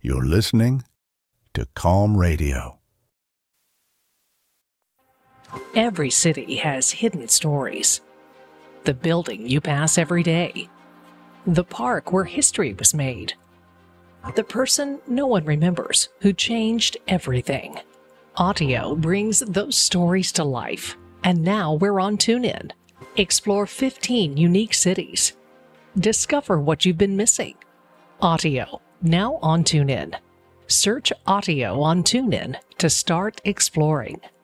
You're listening to Calm Radio. Every city has hidden stories. The building you pass every day. The park where history was made. The person no one remembers who changed everything. Audio brings those stories to life. And now we're on TuneIn. Explore 15 unique cities. Discover what you've been missing. Audio, now on TuneIn. Search Audio on TuneIn to start exploring.